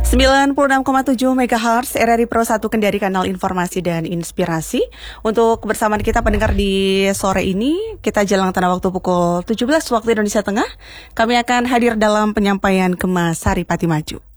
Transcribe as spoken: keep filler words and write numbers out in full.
sembilan puluh enam koma tujuh megahertz R R I Pro satu Kendari, kanal informasi dan inspirasi. Untuk kebersamaan kita pendengar di sore ini, kita jelang tanda waktu pukul tujuh belas waktu Indonesia Tengah. Kami akan hadir dalam penyampaian Kemas Saripati Maju.